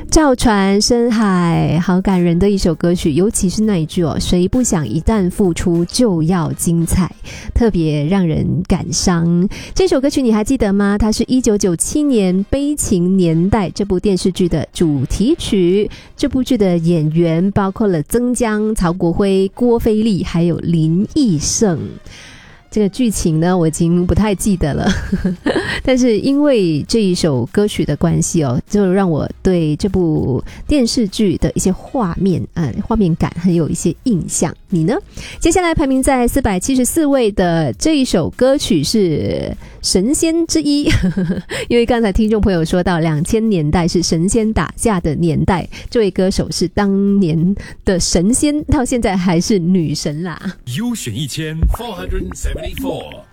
赵传深海，好感人的一首歌曲，尤其是那一句谁不想一旦付出就要精彩，特别让人感伤。这首歌曲你还记得吗？它是1997年《悲情年代》这部电视剧的主题曲。这部剧的演员包括了曾江、曹国辉、郭菲丽还有林义胜。这个剧情呢我已经不太记得了但是因为这一首歌曲的关系就让我对这部电视剧的一些画面感很有一些印象。你呢？接下来排名在474位的这一首歌曲是神仙之一因为刚才听众朋友说到2000年代是神仙打架的年代，这位歌手是当年的神仙，到现在还是女神啦。 优选1474